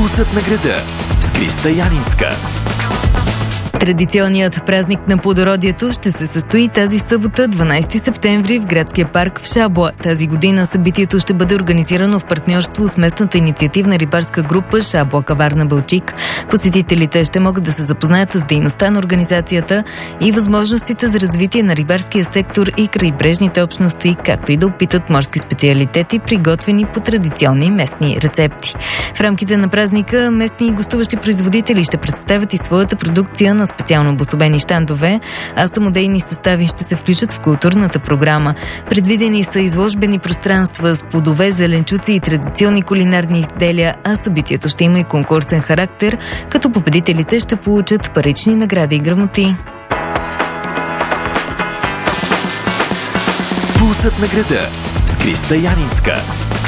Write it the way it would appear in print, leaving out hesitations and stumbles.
Пулсът на града с Криста Янинска. Традиционният празник на плодородието ще се състои тази събота, 12 септември, в градския парк в Шабла. Тази година събитието ще бъде организирано в партньорство с местната инициативна рибарска група Шабла Каварна Балчик. Посетителите ще могат да се запознаят с дейността на организацията и възможностите за развитие на рибарския сектор и крайбрежните общности, както и да опитат морски специалитети, приготвени по традиционни местни рецепти. В рамките на празника местни и гостуващи производители ще представят и своята продукция на специално обособени щандове, а самодейни състави ще се включат в културната програма. Предвидени са изложбени пространства с плодове, зеленчуци и традиционни кулинарни изделия, а събитието ще има и конкурсен характер, като победителите ще получат парични награди и грамоти. Пулсът на града с Криста Янинска.